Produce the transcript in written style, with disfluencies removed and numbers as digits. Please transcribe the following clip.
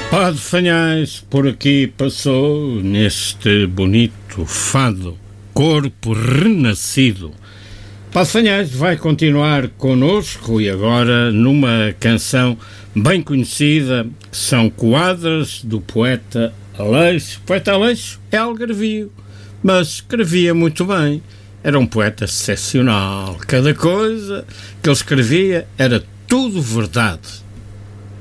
Padre Fanhais por aqui passou neste bonito fado, Corpo Renascido. Padre Fanhais vai continuar connosco e agora numa canção bem conhecida, que são quadras do poeta Aleixo. O poeta Aleixo é algarvio, mas escrevia muito bem. Era um poeta excepcional. Cada coisa que ele escrevia era tudo verdade.